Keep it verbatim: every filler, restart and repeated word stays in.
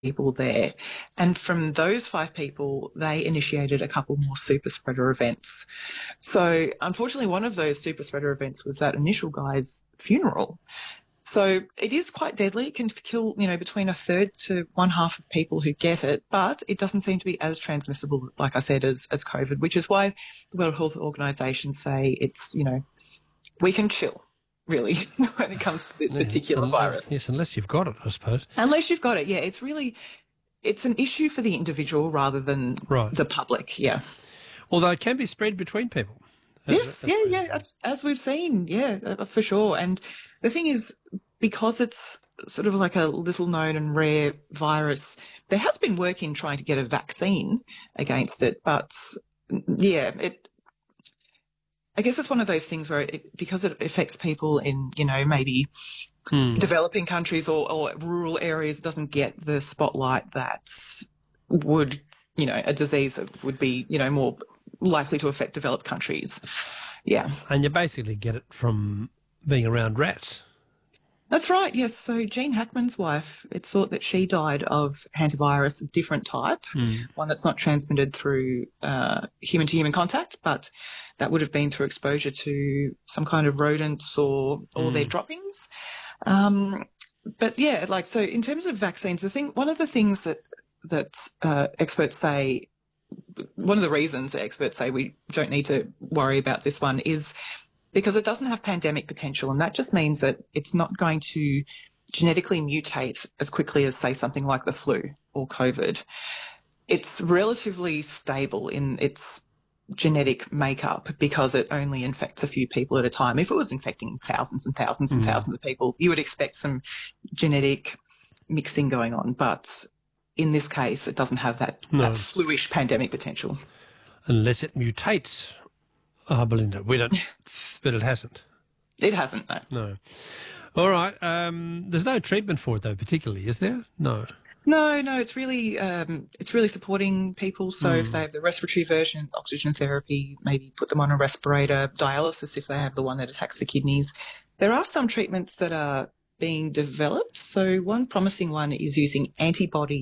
people there. And from those five people, they initiated a couple more super spreader events. So unfortunately, one of those super spreader events was that initial guy's funeral. So it is quite deadly. It can kill, you know, between a third to one half of people who get it, but it doesn't seem to be as transmissible, like I said, as, as COVID, which is why the World Health Organization say it's, you know, we can chill, really, when it comes to this Yeah, particular un- virus. Yes, unless you've got it, I suppose. Unless you've got it, yeah. It's really, it's an issue for the individual rather than Right. the public, yeah. Although it can be spread between people. As- Yes, as yeah, we- yeah, as, as we've seen, yeah, uh, for sure. And the thing is, because it's sort of like a little known and rare virus, there has been work in trying to get a vaccine against it. But yeah, it, I guess it's one of those things where it, because it affects people in, you know, maybe Hmm. developing countries or, or rural areas, doesn't get the spotlight that would, you know, a disease that would be, you know, more likely to affect developed countries. Yeah. And you basically get it from being around rats. That's right, yes. So Gene Hackman's wife, it's thought that she died of hantavirus, a different type, one that's not transmitted through uh, human-to-human contact, but that would have been through exposure to some kind of rodents or, or their droppings. Um, but yeah, like, so in terms of vaccines, the thing, one of the things that, that uh, experts say, one of the reasons experts say we don't need to worry about this one is because it doesn't have pandemic potential, and that just means that it's not going to genetically mutate as quickly as, say, something like the flu or COVID. It's relatively stable in its genetic makeup because it only infects a few people at a time. If it was infecting thousands and thousands and thousands of people, you would expect some genetic mixing going on, but in this case, it doesn't have that, No. that flu-ish pandemic potential. Unless it mutates. Oh, Belinda, we don't, but it hasn't. It hasn't, no. No. All right. Um, there's no treatment for it, though, particularly, is there? No. No, no, it's really um, it's really supporting people. So if they have the respiratory version, oxygen therapy, maybe put them on a respirator, dialysis if they have the one that attacks the kidneys. There are some treatments that are being developed. So one promising one is using antibody